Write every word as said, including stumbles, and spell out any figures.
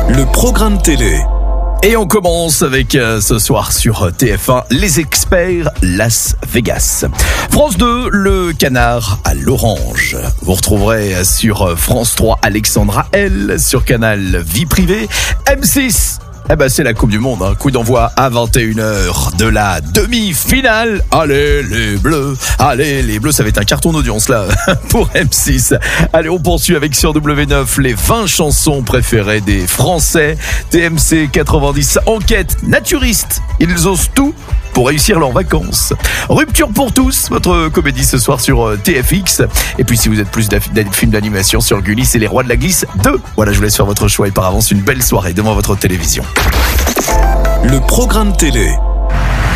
Le programme télé. Et on commence avec euh, ce soir sur T F un, les experts Las Vegas. France deux, le canard à l'orange. Vous retrouverez sur France trois Alexandra L, sur Canal Vie Privée. M six, eh ben c'est la Coupe du Monde, hein. Coup d'envoi à vingt et une heures de la demi-finale. Allez les Bleus, allez les Bleus, ça va être un carton d'audience là pour M six. Allez, on poursuit avec sur W neuf les vingt chansons préférées des Français. T M C quatre-vingt-dix, enquête naturiste, ils osent tout pour réussir leurs vacances. Rupture pour tous, votre comédie ce soir sur T F X. Et puis si vous êtes plus de films d'animation sur Gulli, c'est Les Rois de la Glisse deux. Voilà, je vous laisse faire votre choix et par avance une belle soirée devant votre télévision. Le programme télé.